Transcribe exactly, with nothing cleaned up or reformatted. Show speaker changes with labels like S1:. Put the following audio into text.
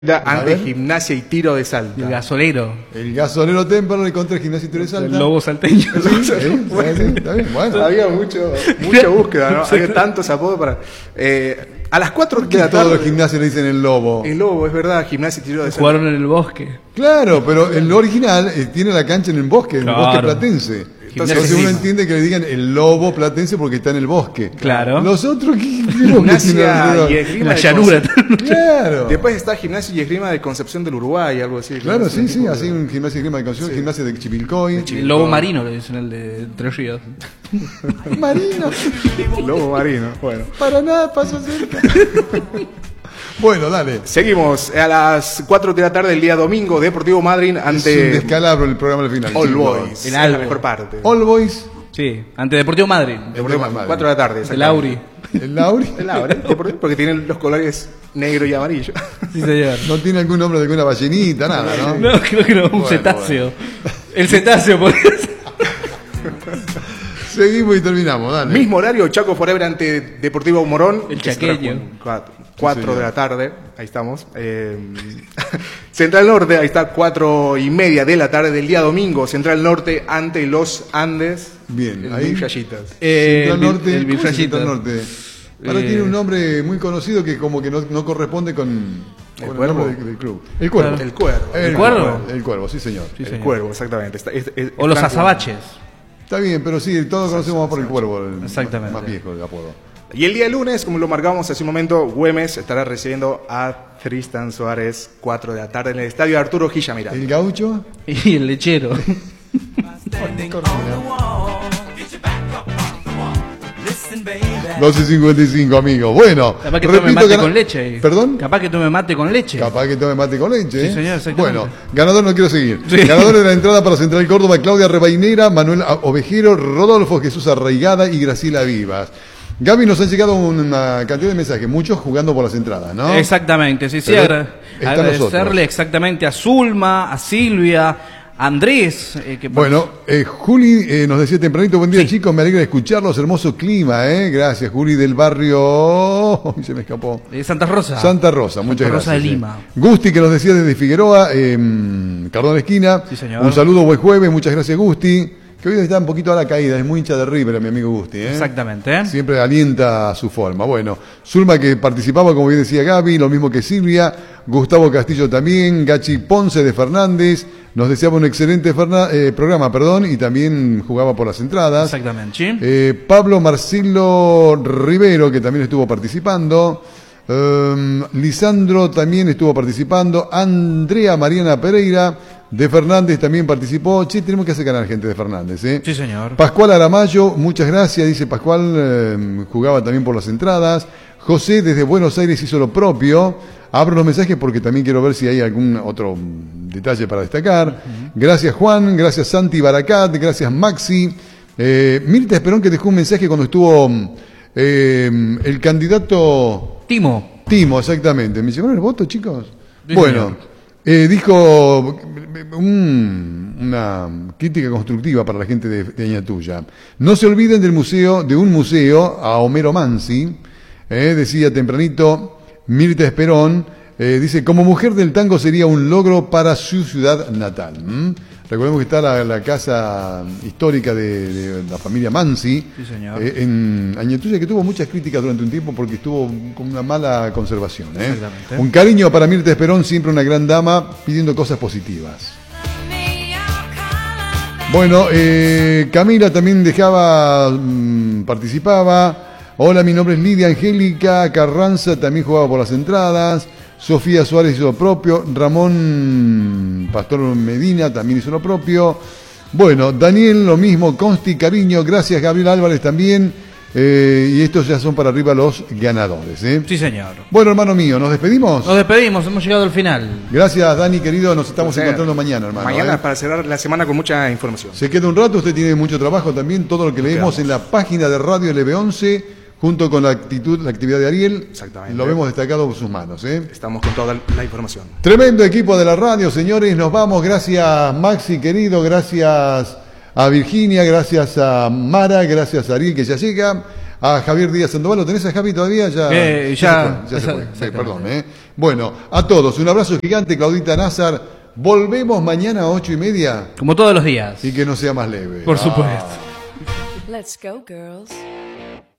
S1: ante Gimnasia y Tiro de Salta.
S2: El gasolero.
S3: El gasolero Temperley contra el Gimnasia y Tiro de Salta.
S2: El lobo salteño.
S3: Sí, sí, bueno, sí, está bien, bueno.
S1: Había mucho, mucha búsqueda, ¿no? Había tantos apodos para... Eh, a las cuatro de la tarde...
S3: Todos los gimnasios le dicen el lobo.
S1: El lobo, es verdad, Gimnasia y Tiro de Salta.
S2: Jugaron en el bosque.
S3: Claro, pero el original eh, tiene la cancha en el bosque, en
S2: claro.
S3: el bosque platense.
S1: Entonces,
S3: Entonces uno
S1: sí.
S3: entiende que le digan el lobo platense porque está en el bosque.
S2: Claro.
S3: Los otros, ¿qué?
S1: Gimnasia y Esgrima
S2: la
S1: de
S2: llanura.
S1: Conce-
S3: Claro.
S1: Después está Gimnasia y Esgrima de Concepción del Uruguay, algo así.
S3: Claro, sí, sí,
S1: tipo
S3: así
S1: de-
S3: un gimnasio de Grima de Concepción,
S1: Sí.
S3: gimnasia de Chivilcoy.
S2: El lobo marino le dicen el de Tres Ríos.
S3: Marino,
S1: Lobo marino, bueno.
S3: para nada pasa cerca. Bueno, dale.
S1: Seguimos a las cuatro de la tarde del día domingo, Deportivo Madryn
S3: Es un
S1: ante
S3: descalabro el programa al final.
S1: All
S3: chicos.
S1: Boys.
S2: El
S1: Es la
S2: Albo.
S1: mejor parte.
S3: All Boys,
S2: Sí, ante Deportivo Madrid.
S1: Deportivo Madryn, cuatro de la tarde.
S2: El Auri.
S3: el Lauri.
S1: El Auri, Deportivo, porque tienen los colores negro y amarillo.
S2: Sí, señor.
S3: No tiene algún nombre de alguna ballenita, nada, ¿no?
S2: No, creo que no, un
S3: Bueno,
S2: cetáceo. El cetáceo, por eso.
S3: Seguimos y terminamos, dale.
S1: Mismo horario, Chaco Forever ante Deportivo Morón.
S2: El
S1: que se
S2: chaqueño.
S1: trajo Cuatro, cuatro
S3: señor.
S1: de la tarde, ahí estamos. Eh, Central Norte, ahí está, cuatro y media de la tarde del día domingo. Central Norte ante los Andes.
S3: Bien,
S1: el
S3: ahí-
S1: Villallitas.
S2: Eh,
S3: Central
S2: el,
S3: Norte,
S2: el
S3: ¿cómo es
S2: Bifrayito.
S3: Central Norte? Ahora
S2: Eh,
S3: tiene un nombre muy conocido que como que no, no corresponde con, con el,
S1: Cuervo?
S3: nombre del, del club. El Cuervo.
S1: El Cuervo.
S2: ¿El Cuervo?
S3: El Cuervo, sí señor.
S2: Sí,
S1: El
S2: señor.
S1: Cuervo, exactamente. Está- es- es-
S2: O los
S1: están
S2: azabaches.
S3: Está bien, pero sí, todos conocemos más por el Cuervo, el
S2: Exactamente.
S3: más viejo el apodo.
S1: Y el día lunes, como lo marcamos hace un momento, Güemes estará recibiendo a Tristan Suárez, cuatro de la tarde en el estadio Arturo Gilla Miranda.
S3: El Gaucho,
S2: Y el lechero.
S3: doce cincuenta y cinco, amigos. Bueno,
S2: Capaz que tome
S3: repito,
S2: mate
S3: gana-
S2: con leche.
S3: ¿Perdón?
S2: Capaz que tome mate con leche.
S3: Capaz que tome mate con leche.
S2: Sí,
S3: ¿eh?
S2: señor, exactamente.
S3: Bueno, ganador no quiero seguir.
S2: Sí.
S3: Ganador de la entrada para Central Córdoba, Claudia Rebainera, Manuel Ovejero, Rodolfo Jesús Arraigada y Graciela Vivas. Gaby, nos han llegado una cantidad de mensajes, muchos jugando por las entradas, ¿no?
S2: Exactamente, sí, sí.
S3: Pero
S2: agra-
S3: están los otros.
S2: agradecerle exactamente a Zulma, a Silvia, a Andrés. eh, que
S3: Bueno, eh, Juli eh, nos decía tempranito, buen día chicos, me alegra escucharlos, hermoso clima, ¿eh? Gracias, Juli del barrio... Uy, se me escapó.
S2: de Santa Rosa.
S3: Santa Rosa, muchas
S2: Santa Rosa
S3: gracias.
S2: de
S3: eh.
S2: Lima.
S3: Gusti, que nos decía desde Figueroa, eh, Cardón Esquina.
S2: Sí, señor.
S3: Un saludo, buen jueves, muchas gracias, Gusti. Que hoy está un poquito a la caída, es muy hincha de River, mi amigo Gusti. ¿eh?
S2: Exactamente. ¿eh?
S3: Siempre alienta a su forma. Bueno, Zulma que participaba, como bien decía Gaby, lo mismo que Silvia, Gustavo Castillo también, Gachi Ponce de Fernández, nos deseaba un excelente Ferna- eh, programa, perdón, y también jugaba por las entradas.
S2: Exactamente. ¿sí?
S3: Eh, Pablo Marcelo Rivero, que también estuvo participando. Um, Lisandro también estuvo participando. Andrea Mariana Pereira de Fernández también participó. Che, tenemos que hacer ganar gente de Fernández, ¿eh?
S2: Sí, señor.
S3: Pascual Aramayo, muchas gracias, dice Pascual, eh, jugaba también por las entradas. José desde Buenos Aires hizo lo propio. Abro los mensajes porque también quiero ver si hay algún otro detalle para destacar. Uh-huh. Gracias Juan, gracias Santi Baracat, gracias Maxi. Eh, Mirta Esperón que dejó un mensaje cuando estuvo eh, el candidato...
S2: Timo.
S3: Timo, exactamente. ¿Me llevaron el voto, chicos?
S2: Sí,
S3: Bueno, eh, dijo un- una crítica constructiva para la gente de, de Añatuya. No se olviden del museo, de un museo a Homero Mansi, eh, decía tempranito Mirta Esperón, eh, dice, como mujer del tango sería un logro para su ciudad natal. ¿Mm? Recordemos que está la, la casa histórica de, de la familia Mansi,
S2: Sí, señor.
S3: eh, en Añatuya, que tuvo muchas críticas durante un tiempo porque estuvo con una mala conservación. ¿eh?
S2: Exactamente.
S3: Un cariño para Mirta Esperón, siempre una gran dama, pidiendo cosas positivas. Bueno, eh, Camila también dejaba, mmm, participaba. Hola, mi nombre es Lidia Angélica Carranza, también jugaba por las entradas. Sofía Suárez hizo lo propio. Ramón Pastor Medina también hizo lo propio. Bueno, Daniel lo mismo. Consti, cariño. Gracias, Gabriel Álvarez también. Eh, y estos ya son para arriba los ganadores. ¿eh?
S2: Sí, señor.
S3: Bueno, hermano mío, ¿nos despedimos?
S2: Nos despedimos, hemos llegado al final.
S3: Gracias, Dani, querido. Nos estamos
S1: O sea,
S3: encontrando mañana, hermano.
S1: Mañana
S3: ¿eh?
S1: para cerrar la semana con mucha información.
S3: Se queda un rato, usted tiene mucho trabajo también, todo lo que leemos
S1: Quedamos.
S3: en la página de Radio L B once, junto con la actitud, la actividad de Ariel,
S1: Exactamente.
S3: lo vemos destacado por sus manos. ¿eh?
S1: Estamos con toda la información.
S3: Tremendo equipo de la radio, señores, nos vamos, gracias Maxi, querido, gracias a Virginia, gracias a Mara, gracias a Ariel que ya llega, A Javier Díaz Sandoval, ¿lo tenés a Javi todavía? Ya,
S2: Eh,
S3: ya,
S2: ya-
S3: se fue, ya se fue.
S2: exactamente.
S3: Sí, perdón, ¿eh? Bueno, a todos, un abrazo gigante, Claudita Nazar. Volvemos mañana a ocho y media
S2: Como todos los días.
S3: y que no sea más leve.
S2: Por
S3: Ah.
S2: supuesto.
S4: Let's go, girls.